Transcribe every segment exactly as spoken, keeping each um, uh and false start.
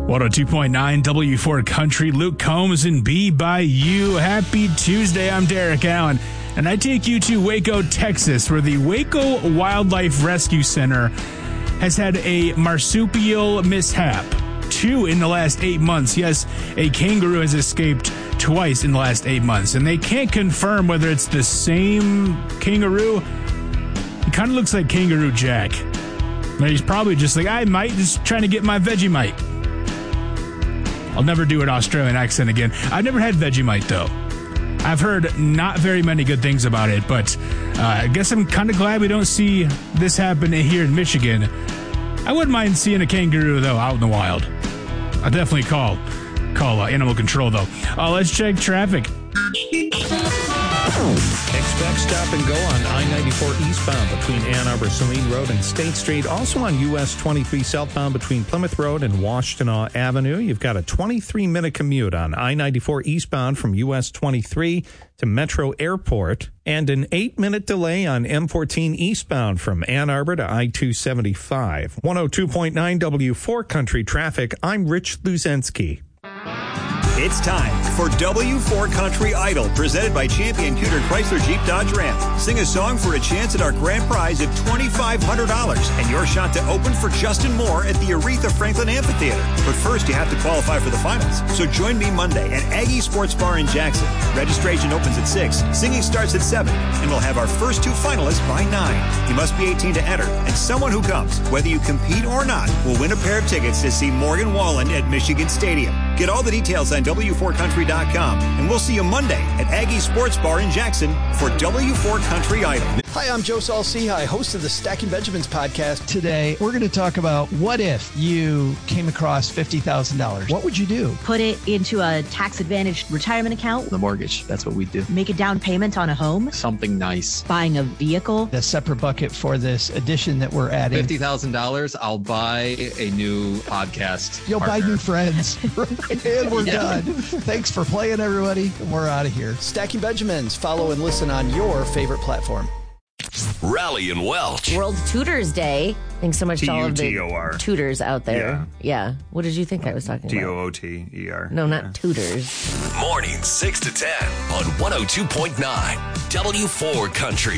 one oh two point nine W four Country, Luke Combs and Be By You. Happy Tuesday, I'm Derek Allen, and I take you to Waco, Texas, where the Waco Wildlife Rescue Center has had a marsupial mishap. Two in the last eight months. Yes, a kangaroo has escaped twice in the last eight months, and they can't confirm whether it's the same kangaroo. It kind of looks like Kangaroo Jack. But he's probably just like, I might, just trying to get my Vegemite. I'll never do an Australian accent again. I've never had Vegemite, though. I've heard not very many good things about it, but uh, I guess I'm kind of glad we don't see this happen here in Michigan. I wouldn't mind seeing a kangaroo, though, out in the wild. I'll definitely call call uh, animal control, though. Uh, let's check traffic. Expect stop and go on I ninety-four eastbound between Ann Arbor, Saline Road, and State Street. Also on U S twenty-three southbound between Plymouth Road and Washtenaw Avenue. You've got a twenty-three minute commute on I ninety-four eastbound from U S twenty-three to Metro Airport, and an eight minute delay on M fourteen eastbound from Ann Arbor to I two seventy-five. one oh two point nine W four Country Traffic. I'm Rich Luzensky. It's time for W four Country Idol, presented by Champion Cuter Chrysler Jeep Dodge Ram. Sing a song for a chance at our grand prize of twenty-five hundred dollars and your shot to open for Justin Moore at the Aretha Franklin Amphitheater. But first, you have to qualify for the finals. So join me Monday at Aggie Sports Bar in Jackson. Registration opens at six, singing starts at seven, and we'll have our first two finalists by nine. You must be eighteen to enter, and someone who comes, whether you compete or not, will win a pair of tickets to see Morgan Wallen at Michigan Stadium. Get all the details on W four country dot com, and we'll see you Monday at Aggie Sports Bar in Jackson for W four Country Idol. Hi, I'm Joe Saul-Sehy, host of the Stacking Benjamins podcast. Today, we're going to talk about what if you came across fifty thousand dollars. What would you do? Put it into a tax-advantaged retirement account. The mortgage, that's what we do. Make a down payment on a home. Something nice. Buying a vehicle. A separate bucket for this addition that we're adding. fifty thousand dollars, I'll buy a new podcast You'll partner. buy new friends. And we're Yeah. done. Thanks for playing, everybody. We're out of here. Stacking Benjamins. Follow and listen on your favorite platform. Rally and Welch. World Tutors Day. Thanks so much to all of T U T O R. the tutors out there. Yeah. yeah. What did you think I was talking T O about? O T E R. No, not Yeah. tutors. Mornings six to ten on one oh two point nine W four Country.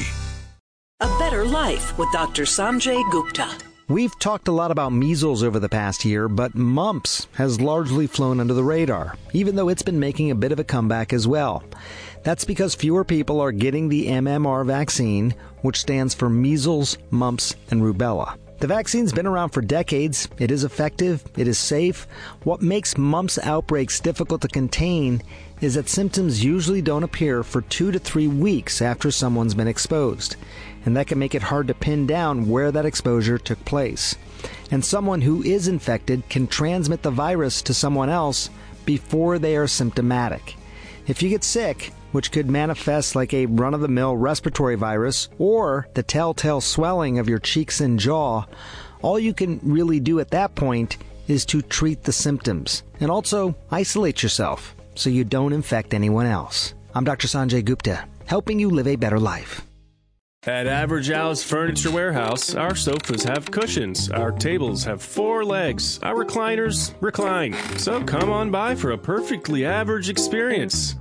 A Better Life with Doctor Sanjay Gupta. We've talked a lot about measles over the past year, but mumps has largely flown under the radar, even though it's been making a bit of a comeback as well. That's because fewer people are getting the M M R vaccine, which stands for measles, mumps, and rubella. The vaccine's been around for decades. It is effective. It is safe. What makes mumps outbreaks difficult to contain is that symptoms usually don't appear for two to three weeks after someone's been exposed. And that can make it hard to pin down where that exposure took place. And someone who is infected can transmit the virus to someone else before they are symptomatic. If you get sick, which could manifest like a run-of-the-mill respiratory virus or the telltale swelling of your cheeks and jaw, all you can really do at that point is to treat the symptoms and also isolate yourself so you don't infect anyone else. I'm Doctor Sanjay Gupta, helping you live a better life. At Average Al's Furniture Warehouse, our sofas have cushions, our tables have four legs, our recliners recline. So come on by for a perfectly average experience.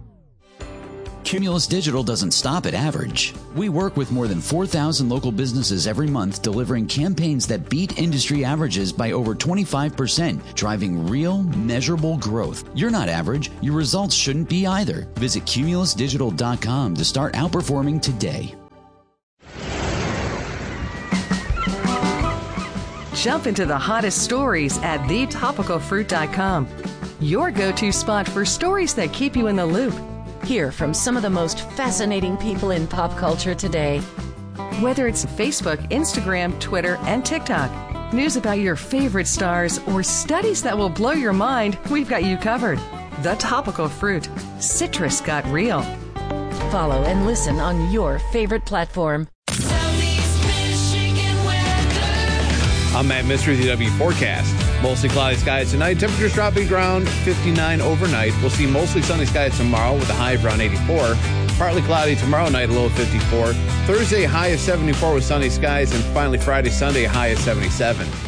Cumulus Digital doesn't stop at average. We work with more than four thousand local businesses every month, delivering campaigns that beat industry averages by over twenty-five percent, driving real, measurable growth. You're not average. Your results shouldn't be either. Visit cumulus digital dot com to start outperforming today. Jump into the hottest stories at the topical fruit dot com. Your go-to spot for stories that keep you in the loop. Hear from some of the most fascinating people in pop culture today. Whether it's Facebook, Instagram, Twitter, and TikTok, news about your favorite stars, or studies that will blow your mind, we've got you covered. The Topical Fruit. Citrus got real. Follow and listen on your favorite platform. I'm Matt Mystery, the W forecast. Mostly cloudy skies tonight. Temperatures dropping around fifty-nine overnight. We'll see mostly sunny skies tomorrow with a high of around eighty-four. Partly cloudy tomorrow night, a low of fifty-four. Thursday, high of seventy-four with sunny skies. And finally, Friday, Sunday, a high of seventy-seven.